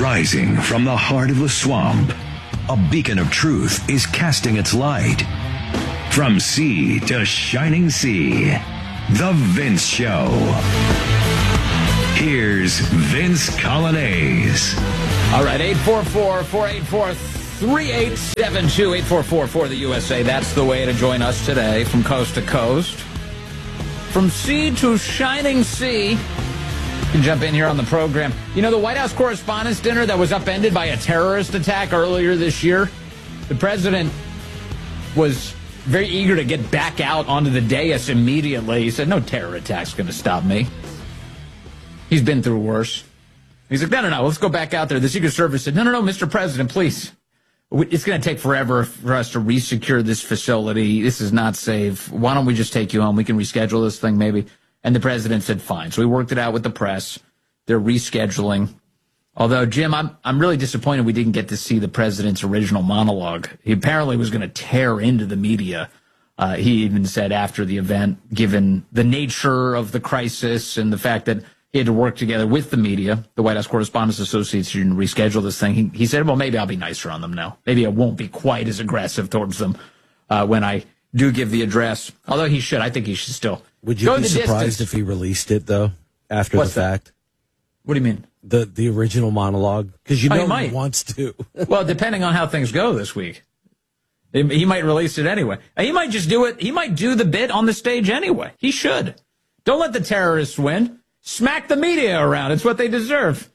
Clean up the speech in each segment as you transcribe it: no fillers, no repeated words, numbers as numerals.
Rising from the heart of the swamp, a beacon of truth is casting its light. From sea to shining sea, The Vince Show. Here's Vince Coglianese. All right, 844-484-3872, 844 the USA. That's the way to join us today from coast to coast. From sea to shining sea. You can jump in here on the program. You know, the White House Correspondents' Dinner that was upended by a terrorist attack earlier this year, the president was very eager to get back out onto the dais immediately. He said, no terror attack's going to stop me. He's been through worse. He's like, no, let's go back out there. The Secret Service said, no, Mr. President, please. It's going to take forever for us to resecure this facility. This is not safe. Why don't we just take you home? We can reschedule this thing maybe. And the president said, fine. So we worked it out with the press. They're rescheduling. Although, Jim, I'm really disappointed we didn't get to see the president's original monologue. He apparently was going to tear into the media. He even said after the event, given the nature of the crisis and the fact that he had to work together with the media, the White House Correspondents Association, to reschedule this thing. He said, well, maybe I'll be nicer on them now. Maybe I won't be quite as aggressive towards them when I do give the address. Although he should. I think he should still. Would you be surprised if he released it, though, after the fact? What do you mean? The original monologue? Because you know he wants to. Well, depending on how things go this week. He might release it anyway. He might just do it. He might do the bit on the stage anyway. He should. Don't let the terrorists win. Smack the media around. It's what they deserve.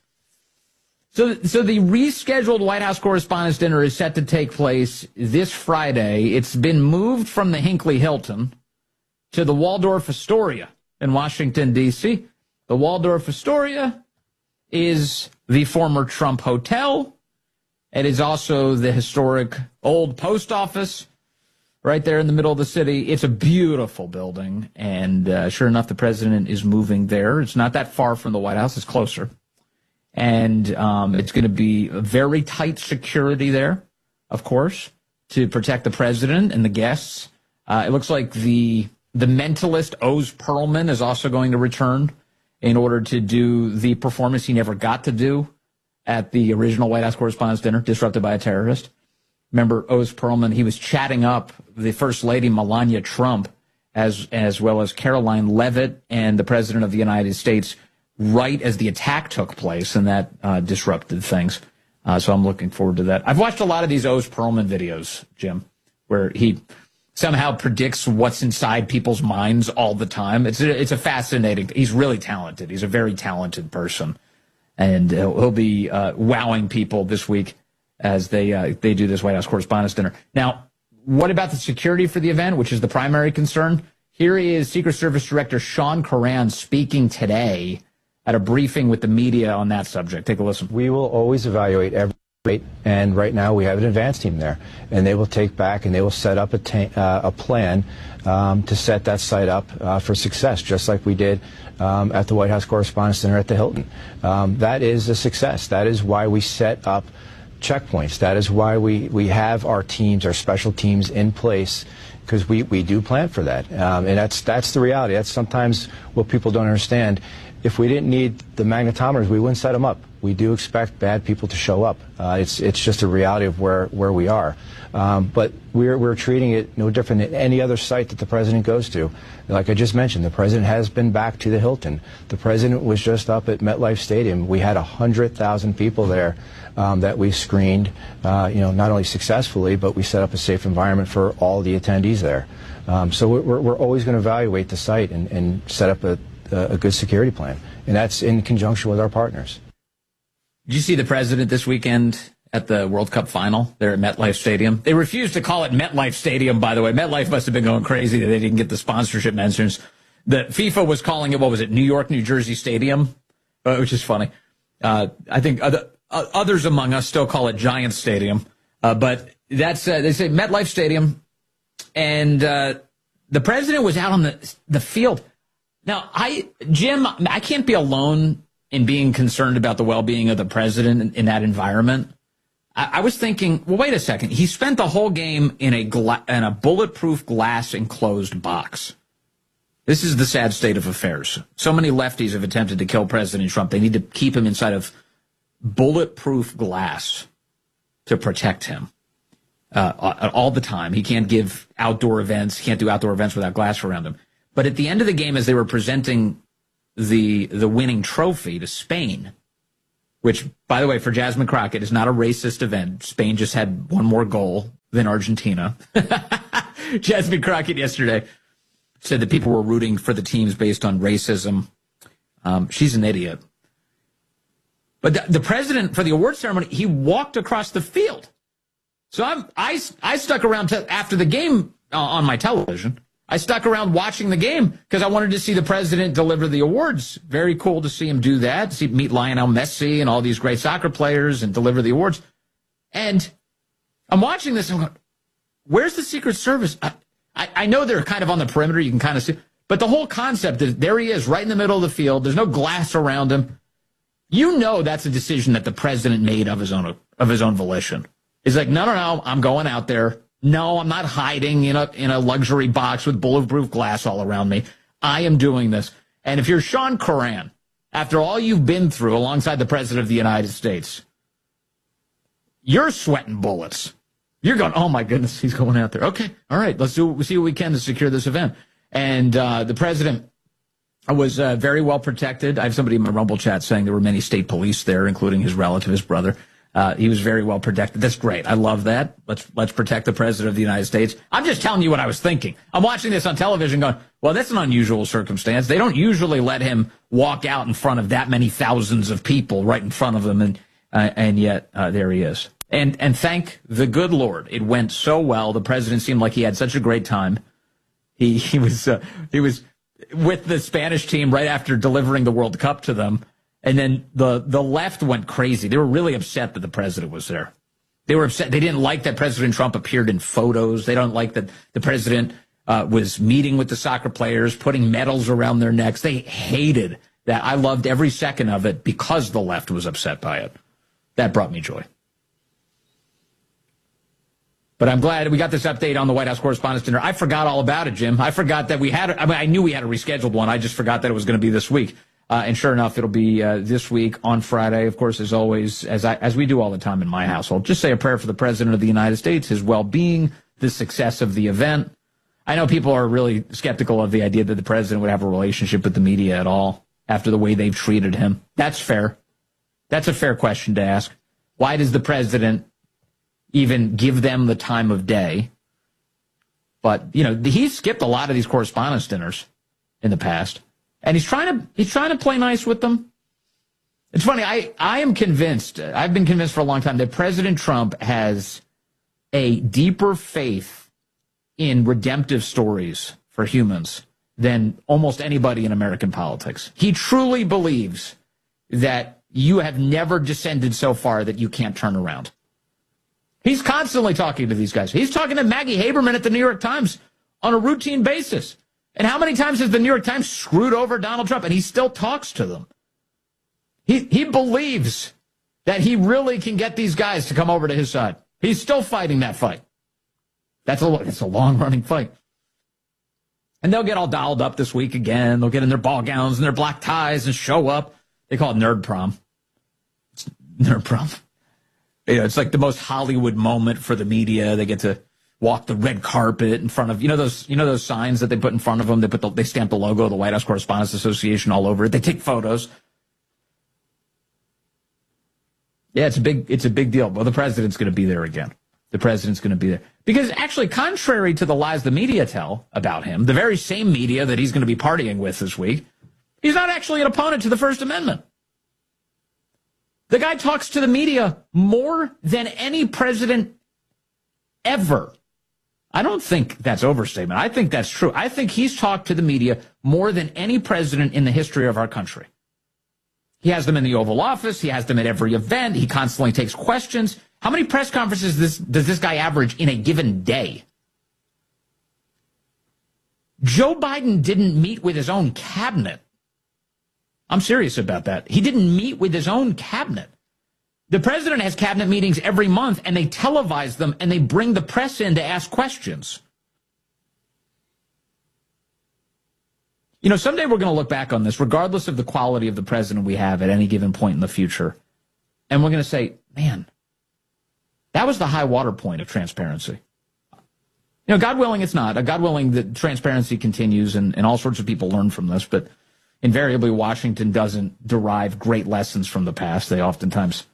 So the rescheduled White House Correspondents' Dinner is set to take place this Friday. It's been moved from the Hinckley Hilton to the Waldorf Astoria in Washington, D.C. The Waldorf Astoria is the former Trump Hotel. It is also the historic old post office right there in the middle of the city. It's a beautiful building, and sure enough, the president is moving there. It's not that far from the White House. It's closer. And it's going to be very tight security there, of course, to protect the president and the guests. It looks like the mentalist Oz Perlman is also going to return in order to do the performance he never got to do at the original White House Correspondents' Dinner, disrupted by a terrorist. Remember Oz Perlman? He was chatting up the First Lady Melania Trump as well as Caroline Leavitt and the President of the United States right as the attack took place, and that disrupted things. So I'm looking forward to that. I've watched a lot of these Oz Perlman videos, Jim, where he somehow predicts what's inside people's minds all the time. It's a fascinating. He's really talented. He's a very talented person, and he'll be wowing people this week as they do this White House Correspondents' Dinner. Now, what about the security for the event, which is the primary concern? Here is Secret Service Director Sean Curran speaking today at a briefing with the media on that subject. Take a listen. We will always evaluate every rate, and right now we have an advance team there, and they will take back and they will set up a plan to set that site up for success, just like we did at the White House Correspondents' Dinner at the Hilton. That is a success. That is why we set up checkpoints. That is why we have our teams, our special teams in place, because we do plan for that. And that's the reality. That's sometimes what people don't understand. If we didn't need the magnetometers, we wouldn't set them up. We do expect bad people to show up. It's just a reality of where we are. But we're treating it no different than any other site that the president goes to. Like I just mentioned, the president has been back to the Hilton. The president was just up at MetLife Stadium. We had 100,000 people there that we screened, not only successfully, but we set up a safe environment for all the attendees there. So we're always going to evaluate the site and set up a good security plan, and that's in conjunction with our partners. Did you see the president this weekend at the World Cup final there at MetLife Stadium? They refused to call it MetLife Stadium, by the way. MetLife must have been going crazy that they didn't get the sponsorship mentions. The FIFA was calling it, New York, New Jersey Stadium, which is funny. I think others among us still call it Giant Stadium, but that's they say MetLife Stadium, and the president was out on the field. Now, Jim, I can't be alone in being concerned about the well-being of the president in that environment. I was thinking, well, wait a second. He spent the whole game in a bulletproof glass enclosed box. This is the sad state of affairs. So many lefties have attempted to kill President Trump. They need to keep him inside of bulletproof glass to protect him all the time. He can't give outdoor events. He can't do outdoor events without glass around him. But at the end of the game, as they were presenting the winning trophy to Spain, which, by the way, for Jasmine Crockett is not a racist event. Spain just had one more goal than Argentina. Jasmine Crockett yesterday said that people were rooting for the teams based on racism. She's an idiot. But the president, for the award ceremony, he walked across the field. So I stuck around after the game on my television. I stuck around watching the game because I wanted to see the president deliver the awards. Very cool to see him do that, meet Lionel Messi and all these great soccer players and deliver the awards. And I'm watching this and I'm going, where's the Secret Service? I know they're kind of on the perimeter. You can kind of see. But the whole concept is there he is right in the middle of the field. There's no glass around him. You know that's a decision that the president made of his own volition. He's like, no, I'm going out there. No, I'm not hiding in a luxury box with bulletproof glass all around me. I am doing this. And if you're Sean Curran, after all you've been through alongside the president of the United States, you're sweating bullets. You're going, oh, my goodness, he's going out there. Okay, all right, let's see what we can to secure this event. And the president was very well protected. I have somebody in my Rumble chat saying there were many state police there, including his relative, his brother. He was very well protected. That's great. I love that. Let's protect the president of the United States. I'm just telling you what I was thinking. I'm watching this on television going, well, that's an unusual circumstance. They don't usually let him walk out in front of that many thousands of people right in front of him. And yet there he is. And thank the good Lord. It went so well. The president seemed like he had such a great time. He was with the Spanish team right after delivering the World Cup to them. And then the left went crazy. They were really upset that the president was there. They were upset. They didn't like that President Trump appeared in photos. They don't like that the president was meeting with the soccer players, putting medals around their necks. They hated that. I loved every second of it because the left was upset by it. That brought me joy. But I'm glad we got this update on the White House Correspondents' Dinner. I forgot all about it, Jim. I forgot that we had it. I mean, I knew we had a rescheduled one. I just forgot that it was going to be this week. And sure enough, it'll be this week on Friday. Of course, as always, as we do all the time in my household, just say a prayer for the President of the United States, his well-being, the success of the event. I know people are really skeptical of the idea that the President would have a relationship with the media at all after the way they've treated him. That's fair. That's a fair question to ask. Why does the President even give them the time of day? But, he's skipped a lot of these correspondence dinners in the past. And he's trying to play nice with them. It's funny. I am convinced. I've been convinced for a long time that President Trump has a deeper faith in redemptive stories for humans than almost anybody in American politics. He truly believes that you have never descended so far that you can't turn around. He's constantly talking to these guys. He's talking to Maggie Haberman at the New York Times on a routine basis. And how many times has the New York Times screwed over Donald Trump? And he still talks to them. He believes that he really can get these guys to come over to his side. He's still fighting that fight. That's a long-running fight. And they'll get all dolled up this week again. They'll get in their ball gowns and their black ties and show up. They call it Nerd Prom. It's Nerd Prom. It's like the most Hollywood moment for the media. They get to walk the red carpet in front of, those signs that they put in front of them. They stamp the logo of the White House Correspondents Association all over it. They take photos. Yeah, it's a big deal. Well, the president's going to be there again. The president's going to be there. Because actually, contrary to the lies the media tell about him, the very same media that he's going to be partying with this week, he's not actually an opponent to the First Amendment. The guy talks to the media more than any president ever. I don't think that's overstatement. I think that's true. I think he's talked to the media more than any president in the history of our country. He has them in the Oval Office. He has them at every event. He constantly takes questions. How many press conferences does this guy average in a given day? Joe Biden didn't meet with his own cabinet. I'm serious about that. He didn't meet with his own cabinet. The president has cabinet meetings every month, and they televise them, and they bring the press in to ask questions. Someday we're going to look back on this, regardless of the quality of the president we have at any given point in the future, And we're going to say, man, that was the high water point of transparency. God willing, it's not. God willing, the transparency continues and all sorts of people learn from this. But invariably, Washington doesn't derive great lessons from the past. They oftentimes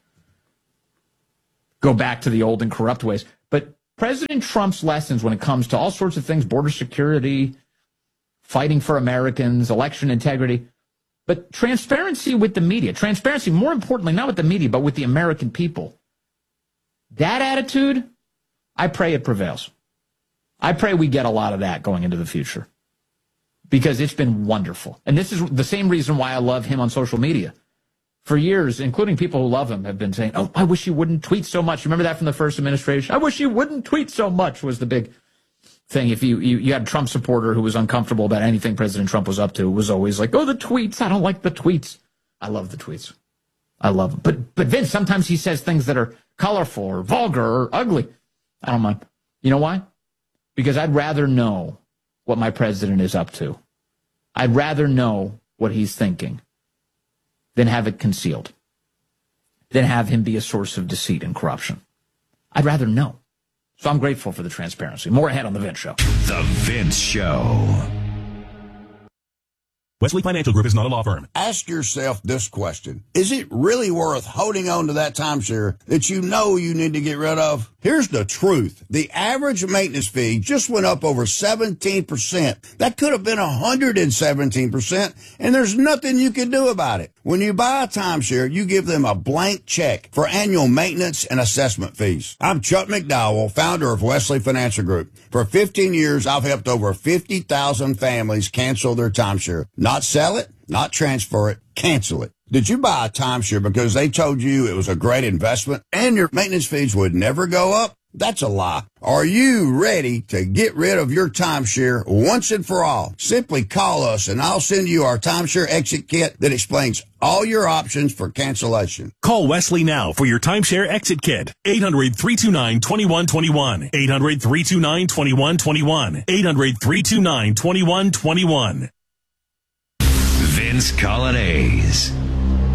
go back to the old and corrupt ways. But President Trump's lessons when it comes to all sorts of things, border security, fighting for Americans, election integrity, but transparency with the media, transparency, more importantly, not with the media, but with the American people. That attitude, I pray it prevails. I pray we get a lot of that going into the future because it's been wonderful. And this is the same reason why I love him on social media. For years, including people who love him, have been saying, oh, I wish he wouldn't tweet so much. Remember that from the first administration? I wish he wouldn't tweet so much was the big thing. If you had a Trump supporter who was uncomfortable about anything President Trump was up to, it was always like, oh, the tweets. I don't like the tweets. I love the tweets. I love them. But Vince, sometimes he says things that are colorful or vulgar or ugly. I don't mind. You know why? Because I'd rather know what my president is up to. I'd rather know what he's thinking than have it concealed, than have him be a source of deceit and corruption. I'd rather know. So I'm grateful for the transparency. More ahead on The Vince Show. The Vince Show. Wesley Financial Group is not a law firm. Ask yourself this question. Is it really worth holding on to that timeshare that you know you need to get rid of? Here's the truth. The average maintenance fee just went up over 17%. That could have been 117%, and there's nothing you can do about it. When you buy a timeshare, you give them a blank check for annual maintenance and assessment fees. I'm Chuck McDowell, founder of Wesley Financial Group. For 15 years, I've helped over 50,000 families cancel their timeshare. Not sell it, not transfer it, cancel it. Did you buy a timeshare because they told you it was a great investment and your maintenance fees would never go up? That's a lie. Are you ready to get rid of your timeshare once and for all? Simply call us and I'll send you our timeshare exit kit that explains all your options for cancellation. Call Wesley now for your timeshare exit kit. 800-329-2121. 800-329-2121. 800-329-2121. Vince Colonnese.